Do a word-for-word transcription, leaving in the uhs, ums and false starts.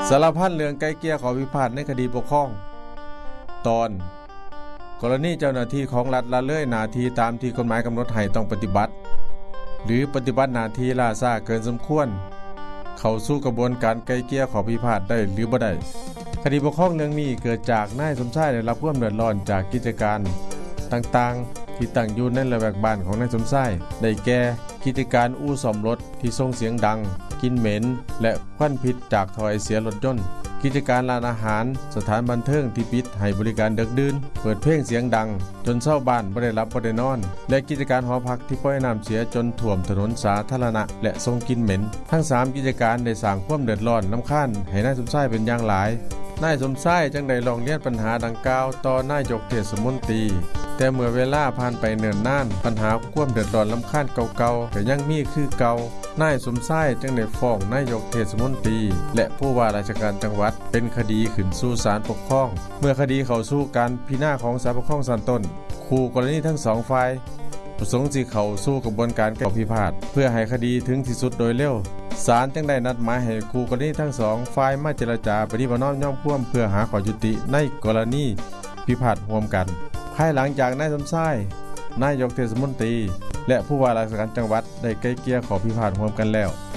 สารพัดเรื่องไกลเกลี่ยขอพิพาทในคดีปกครองตอนกรณีเจ้าหน้าที่ของรัฐละเลยหน้าที่ตามที่กฎหมายกำหนดให้ต้องปฏิบัติหรือปฏิบัติหน้าที่ล่าช้าเกินสมควรเข้าสู่กระบวนการไกลเกลี่ยขอพิพาทได้หรือบ่ได้คดีปกครองเรื่องนี้เกิดจากนายสมชายได้รับความเดือดร้อนจากกิจการต่างๆที่ตั้งอยู่ในระแวกบ้านของนายสมชายได้แก่กิจการอู่ซ่อมรถที่ส่งเสียงดังกลิ่นเหม็นและควันพิษจากท่อไอเสียรถยนต์กิจการร้านอาหารสถานบันเทิงที่ปิดให้บริการดึกดื่นเปิดเพลงเสียงดังจนชาวบ้านบ่ได้หลับบ่ได้นอนและกิจการหอพักที่ปล่อยน้ำเสียจนท่วมถนนสาธารณะและส่งกลิ่นเหม็นทั้งสามกิจการได้สร้างความเดือดร้อนรำคาญให้นายสมชายเป็นอย่างหลายนายสมชายจึงได้ร้องเรียนปัญหาดังกล่าวต่อนายกเทศมนตรีแต่เมื่อเวลาผ่านไปเนิ่นนานปัญหาความเดือดร้อนรำคาญเก่าๆก็ยังมีคือเก่านายสมชายจึงได้ฟ้องนายกเทศมนตรีและผู้ว่าราชการจังหวัดเป็นคดีขึ้นสู่ศาลปกครองเมื่อคดีเข้าสู่การพิจารณาของศาลปกครองชั้นต้นคู่กรณีทั้งสองฝ่ายประสงค์สิเข้าสู่กระบวนการแก้พิพาทเพื่อให้คดีถึงที่สุดโดยเร็วศาลจึงได้นัดหมายให้คู่กรณีทั้งสองฝ่ายมาเจรจาปฏิบัติน้อมย่อมพ่วมเพื่อหาข้อยุติในกรณีพิพาทร่วมกันภายหลังจากนายสมชายนายกเทศมนตรีและผู้ว่าราชการจังหวัดได้ไกล่เกลี่ยขอพิพาทร่วมกันแล้ว